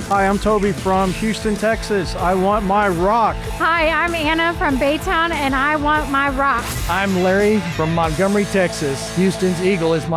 Hi, I'm Toby from Houston, Texas. I want my rock. Hi, I'm Anna from Baytown, and I want my rock. I'm Larry from Montgomery, Texas. Houston's Eagle is my